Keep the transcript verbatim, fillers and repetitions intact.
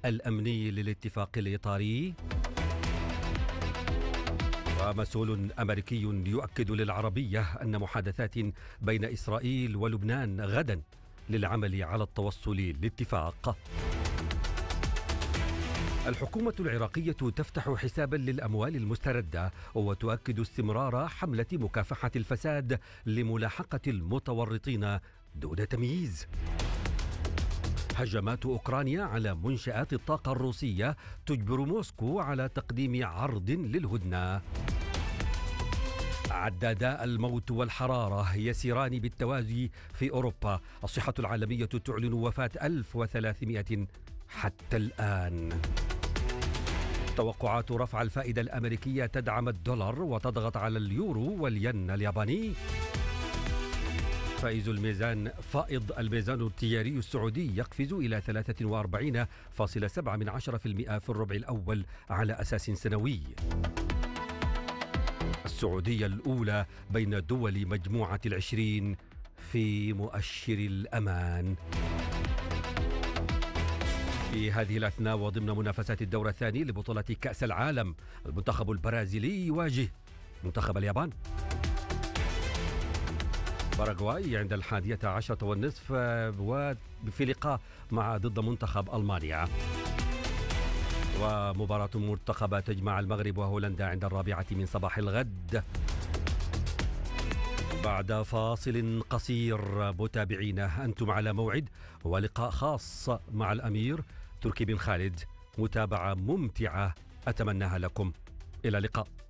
الأمني للاتفاق الإطاري. ومسؤول أمريكي يؤكد للعربية أن محادثات بين إسرائيل ولبنان غدا للعمل على التوصل لاتفاق. الحكومة العراقية تفتح حسابا للأموال المستردة وتؤكد استمرار حملة مكافحة الفساد لملاحقة المتورطين دون تمييز. هجمات أوكرانيا على منشآت الطاقة الروسية تجبر موسكو على تقديم عرض للهدنة. عدادا الموت والحرارة يسيران بالتوازي في أوروبا. الصحة العالمية تعلن وفاة ألف وثلاثمائة حتى الآن. توقعات رفع الفائدة الأمريكية تدعم الدولار وتضغط على اليورو والين الياباني. فائز الميزان فائض الميزان التجاري السعودي يقفز إلى ثلاثة وأربعين فاصلة سبعة بالمئة في الربع الأول على أساس سنوي. السعودية الأولى بين دول مجموعة العشرين في مؤشر الأمان. في هذه الأثناء وضمن منافسات الدور الثاني لبطولة كأس العالم، المنتخب البرازيلي يواجه منتخب اليابان. باراغواي عند الحادية عشرة والنصف وفي لقاء مع ضد منتخب ألمانيا. ومباراة مرتقبة تجمع المغرب وهولندا عند الرابعة من صباح الغد. بعد فاصل قصير متابعينا أنتم على موعد ولقاء خاص مع الأمير تركي بن خالد، متابعة ممتعة أتمناها لكم. إلى اللقاء.